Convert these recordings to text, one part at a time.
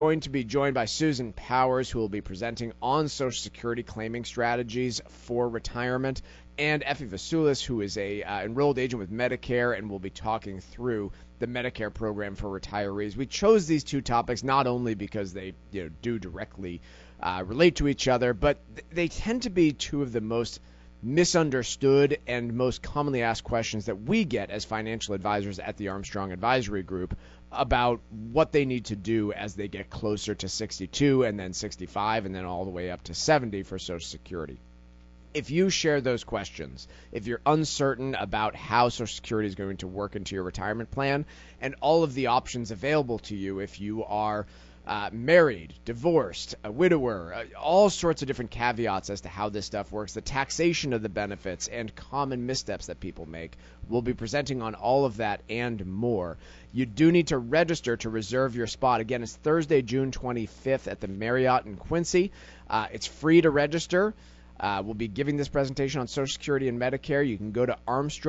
Going to be joined by Susan Powers, who will be presenting on Social Security claiming strategies for retirement, and Effie Vasulis, who is a enrolled agent with Medicare and will be talking through the Medicare program for retirees. We chose these two topics not only because they do directly relate to each other, but they tend to be two of the most misunderstood and most commonly asked questions that we get as financial advisors at the Armstrong Advisory Group about what they need to do as they get closer to 62 and then 65 and then all the way up to 70 for Social Security. If you share those questions, if you're uncertain about how Social Security is going to work into your retirement plan and all of the options available to you if you are married, divorced, a widower, all sorts of different caveats as to how this stuff works, the taxation of the benefits, and common missteps that people make. We'll be presenting on all of that and more. You do need to register to reserve your spot. Again, it's Thursday, June 25th at the Marriott in Quincy. It's free to register. We'll be giving this presentation on Social Security and Medicare. You can go to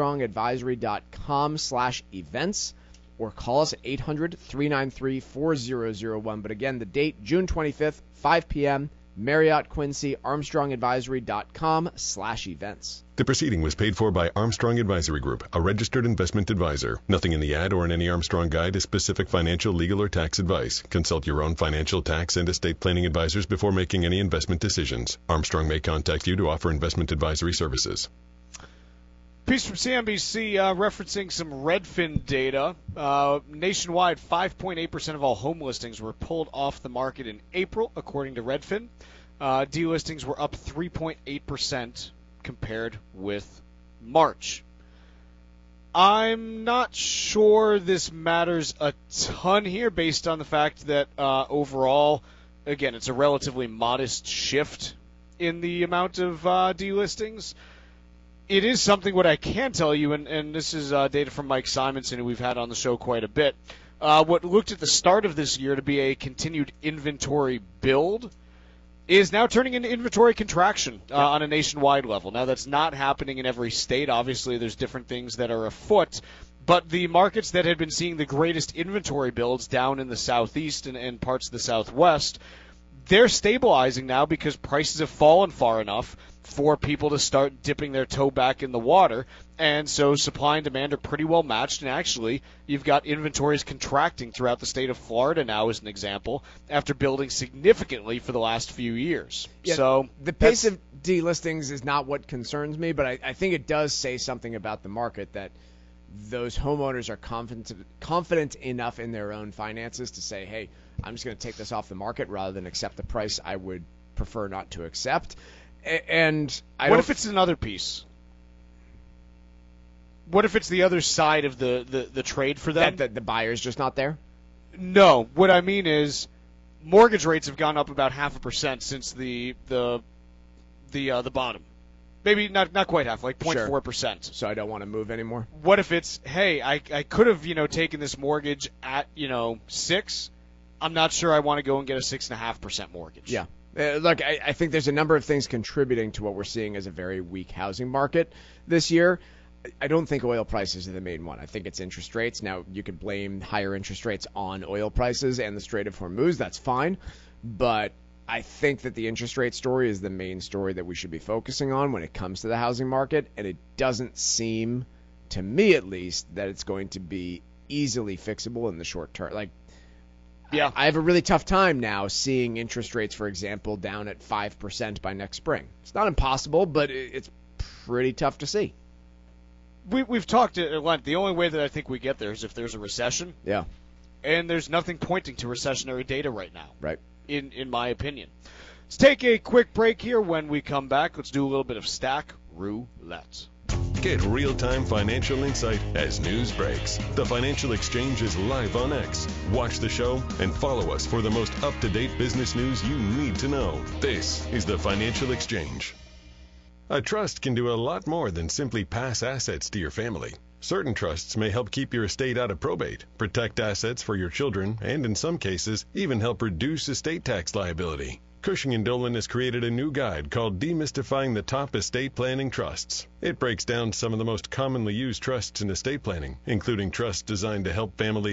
armstrongadvisory.com/events. or call us at 800-393-4001. But again, the date, June 25th, 5 p.m., Marriott, Quincy, armstrongadvisory.com/events. The proceeding was paid for by Armstrong Advisory Group, a registered investment advisor. Nothing in the ad or in any Armstrong guide is specific financial, legal, or tax advice. Consult your own financial, tax, and estate planning advisors before making any investment decisions. Armstrong may contact you to offer investment advisory services. Piece from CNBC referencing some Redfin data. Nationwide, 5.8% of all home listings were pulled off the market in April, according to Redfin. Delistings were up 3.8% compared with March. I'm not sure this matters a ton here based on the fact that overall, again, it's a relatively modest shift in the amount of delistings. It is something what I can tell you, and this is data from Mike Simonson, who we've had on the show quite a bit. What looked at the start of this year to be a continued inventory build is now turning into inventory contraction on a nationwide level. Now, that's not happening in every state. Obviously, there's different things that are afoot. But the markets that had been seeing the greatest inventory builds down in the southeast and parts of the southwest, they're stabilizing now because prices have fallen far enough for people to start dipping their toe back in the water, and so supply and demand are pretty well matched, and actually you've got inventories contracting throughout the state of Florida now as an example after building significantly for the last few years. Yeah, so the pace of delistings is not what concerns me, but I think it does say something about the market that those homeowners are confident enough in their own finances to say, hey, I'm just going to take this off the market rather than accept the price I would prefer not to accept. And what if it's another piece? What if it's the other side of the trade for them? That the buyer's just not there? No. What I mean is mortgage rates have gone up about 0.5% since the bottom. Maybe not quite half, like 0.4%. So I don't want to move anymore? What if it's, hey, I could have, taken this mortgage at, 6. I'm not sure I want to go and get a 6.5% mortgage. Yeah. Look, I think there's a number of things contributing to what we're seeing as a very weak housing market this year. I don't think oil prices are the main one. I think it's interest rates. Now, you could blame higher interest rates on oil prices and the Strait of Hormuz. That's fine. But I think that the interest rate story is the main story that we should be focusing on when it comes to the housing market. And it doesn't seem, to me at least, that it's going to be easily fixable in the short term. Yeah. I have a really tough time now seeing interest rates, for example, down at 5% by next spring. It's not impossible, but it's pretty tough to see. We've talked at length. The only way that I think we get there is if there's a recession. Yeah. And there's nothing pointing to recessionary data right now. Right. In my opinion. Let's take a quick break here. When we come back, let's do a little bit of Stack Roulette. Get real-time financial insight as news breaks. The Financial Exchange is live on X. Watch the show and follow us for the most up-to-date business news you need to know. This is the Financial Exchange. A trust can do a lot more than simply pass assets to your family. Certain trusts may help keep your estate out of probate, protect assets for your children, and in some cases, even help reduce estate tax liability. Cushing & Dolan has created a new guide called Demystifying the Top Estate Planning Trusts. It breaks down some of the most commonly used trusts in estate planning, including trusts designed to help families